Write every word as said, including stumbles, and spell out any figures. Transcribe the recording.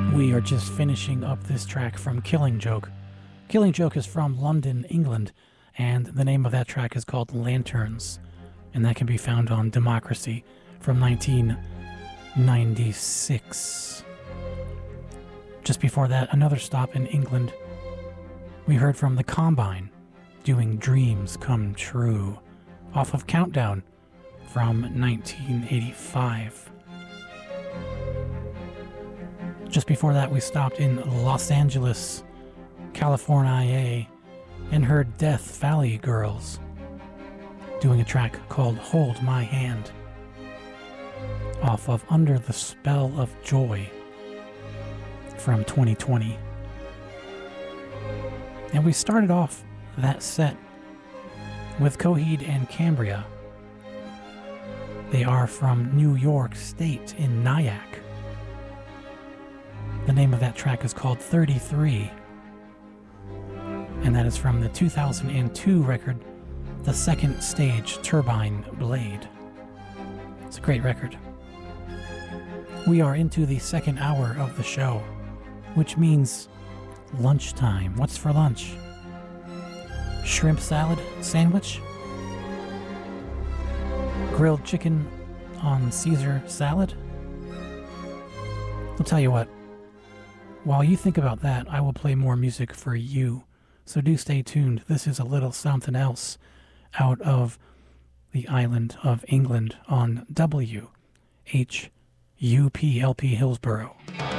We are just finishing up this track from Killing Joke. Killing Joke is from London, England, and the name of that track is called Lanterns, and that can be found on Democracy from nineteen ninety-six. Just before that, another stop in England. We heard from The Combine doing Dreams Come True off of Countdown from nineteen eighty-five. Just before that, we stopped in Los Angeles, California, and heard Death Valley Girls doing a track called Hold My Hand off of Under the Spell of Joy from twenty twenty. And we started off that set with Coheed and Cambria. They are from New York State in Nyack. The name of that track is called thirty-three, and that is from the two thousand two record, The Second Stage Turbine Blade. It's a great record. We are into the second hour of the show, which means lunchtime. What's for lunch? Shrimp salad sandwich? Grilled chicken on Caesar salad? I'll tell you what. While you think about that, I will play more music for you. So do stay tuned. This is a little something else out of the island of England on W H U P L P Hillsborough.